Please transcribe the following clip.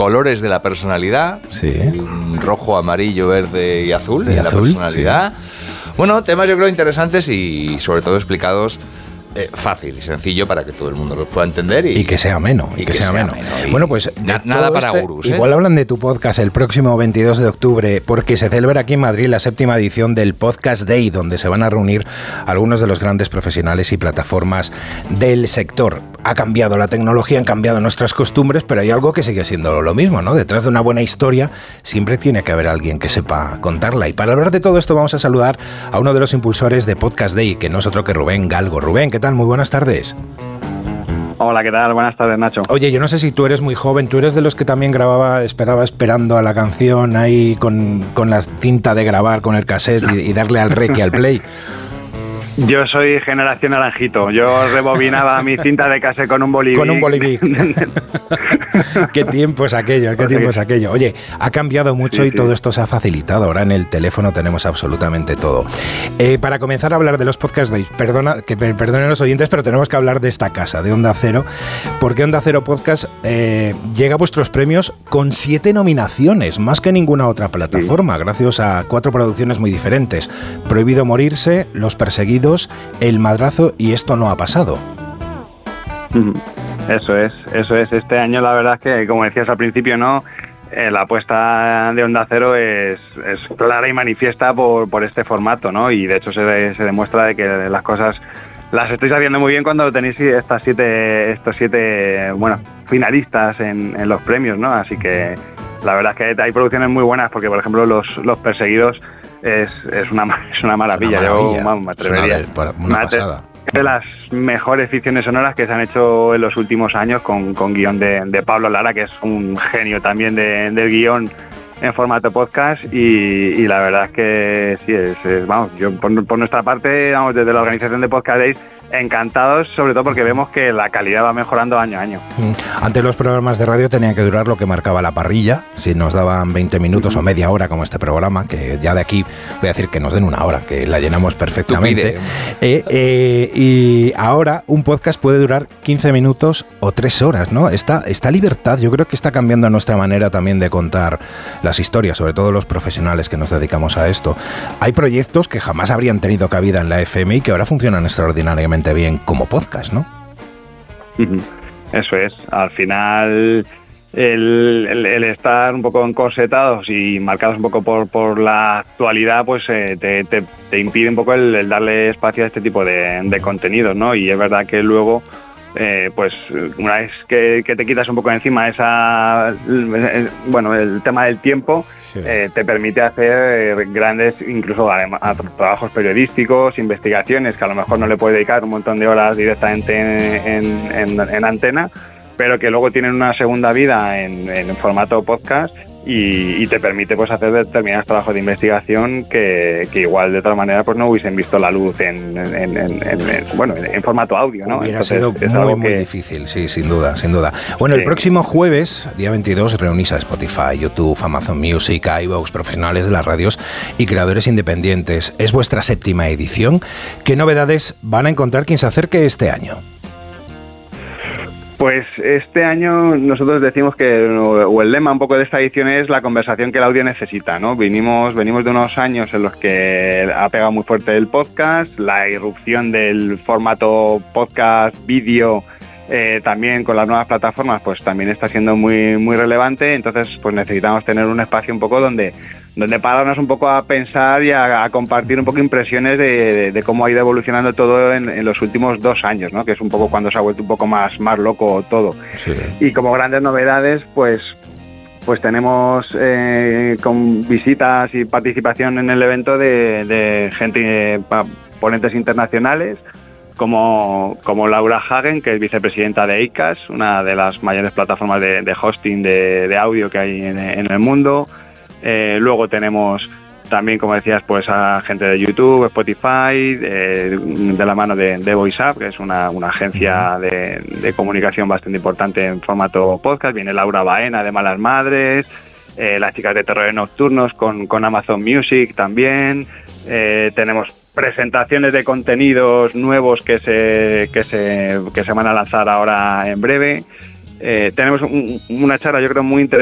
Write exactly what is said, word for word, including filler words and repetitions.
colores de la personalidad, sí. rojo, amarillo, verde y azul, y de azul, la personalidad. Sí. Bueno, temas yo creo interesantes y sobre todo explicados Eh, fácil y sencillo para que todo el mundo los pueda entender y, y que sea ameno y, y que, que sea ameno. Bueno, pues na, nada para este, gurús, ¿eh? Igual hablan de tu podcast el próximo veintidós de octubre porque se celebra aquí en Madrid la séptima edición del Podcast Day, donde se van a reunir algunos de los grandes profesionales y plataformas del sector. Ha cambiado la tecnología, han cambiado nuestras costumbres, pero hay algo que sigue siendo lo mismo, ¿no? Detrás de una buena historia siempre tiene que haber alguien que sepa contarla. Y para hablar de todo esto vamos a saludar a uno de los impulsores de Podcast Day, que no es otro que Rubén Galgo. Rubén, ¿qué tal? Muy buenas tardes. Hola, ¿qué tal? Buenas tardes, Nacho. Oye, yo no sé si tú eres muy joven, tú eres de los que también grababa, esperaba esperando a la canción ahí con, con la cinta de grabar, con el cassette y, y darle al rec y al play. Yo soy generación naranjito. Yo rebobinaba mi cinta de cassette con un bolivic. Con un bolivic. Qué tiempo es aquello, qué tiempo es aquello. Oye, ha cambiado mucho sí, y sí. todo esto se ha facilitado. Ahora en el teléfono tenemos absolutamente todo. Eh, para comenzar a hablar de los Podcast Days, perdona, que perdonen los oyentes, pero tenemos que hablar de esta casa, de Onda Cero, porque Onda Cero Podcast eh, llega a vuestros premios con siete nominaciones, más que ninguna otra plataforma, sí. gracias a cuatro producciones muy diferentes. Prohibido morirse, Los perseguidos, El madrazo y Esto no ha pasado. Eso es, eso es. Este año la verdad es que, como decías al principio, ¿no? Eh, la apuesta de Onda Cero es, es clara y manifiesta por, por este formato, ¿no? Y de hecho se, se demuestra de que las cosas las estáis haciendo muy bien cuando tenéis estas siete, estos siete, bueno, finalistas en, en los premios, ¿no? Así que la verdad es que hay producciones muy buenas, porque por ejemplo los, los perseguidos es, es una es una maravilla. Es una maravilla. Yo vamos, me atrevería. Es una, una pasada. Es de las mejores ficciones sonoras que se han hecho en los últimos años, con, con guión de, de Pablo Lara, que es un genio también de, del guión en formato podcast, y, y la verdad es que sí, es, es vamos, yo por, por nuestra parte, vamos, desde la organización de Podcast Days, encantados, sobre todo porque vemos que la calidad va mejorando año a año. Antes los programas de radio tenían que durar lo que marcaba la parrilla, si nos daban veinte minutos uh-huh. o media hora como este programa, que ya de aquí voy a decir que nos den una hora, que la llenamos perfectamente. Eh, eh, y ahora un podcast puede durar quince minutos o tres horas, ¿no? Esta, esta libertad yo creo que está cambiando nuestra manera también de contar las historias, sobre todo los profesionales que nos dedicamos a esto. Hay proyectos que jamás habrían tenido cabida en la F M y que ahora funcionan extraordinariamente bien como podcast, ¿no? Eso es. Al final el, el, el estar un poco encorsetados y marcados un poco por, por la actualidad, pues eh, te, te, te impide un poco el, el darle espacio a este tipo de, de contenidos, ¿no? Y es verdad que luego eh, pues una vez que, que te quitas un poco encima esa bueno el tema del tiempo, sí. eh, te permite hacer grandes, incluso además, trabajos periodísticos, investigaciones que a lo mejor no le puedes dedicar un montón de horas directamente en, en, en, en antena, pero que luego tienen una segunda vida en, en formato podcast y, y te permite pues hacer determinados trabajos de investigación que, que igual de otra manera pues no hubiesen visto la luz en, en, en, en, en bueno en, en formato audio, ¿no? Hubiera Entonces, sido es muy algo muy que... difícil, sí, sin duda, sin duda. Bueno, sí. El próximo jueves, día veintidós, reunís a Spotify, YouTube, Amazon Music, iVoox, profesionales de las radios y creadores independientes. Es vuestra séptima edición. ¿Qué novedades van a encontrar quien se acerque este año? Pues este año nosotros decimos que, o el lema un poco de esta edición es la conversación que el audio necesita, ¿no? Venimos, venimos de unos años en los que ha pegado muy fuerte el podcast, la irrupción del formato podcast, vídeo, eh, también con las nuevas plataformas, pues también está siendo muy, muy relevante. Entonces, pues necesitamos tener un espacio un poco donde donde pararnos un poco a pensar y a, a compartir un poco impresiones de, de, de cómo ha ido evolucionando todo en, en los últimos dos años, ¿no? Que es un poco cuando se ha vuelto un poco más, más loco todo. Sí. Y como grandes novedades, pues pues tenemos eh, con visitas y participación en el evento de, de gente, eh, ponentes internacionales, como, como Laura Hagen, que es vicepresidenta de Acast, una de las mayores plataformas de, de hosting de, de audio que hay en, en el mundo. Eh, luego tenemos también, como decías, pues a gente de YouTube, Spotify, eh, de la mano de, de VoiceUp, que es una, una agencia de, de comunicación bastante importante en formato podcast. Viene Laura Baena de Malas Madres, eh, las chicas de Terrores Nocturnos con, con Amazon Music también. Eh, tenemos presentaciones de contenidos nuevos que se, que se, que se van a lanzar ahora en breve. Eh, tenemos un, una charla, yo creo, muy interesante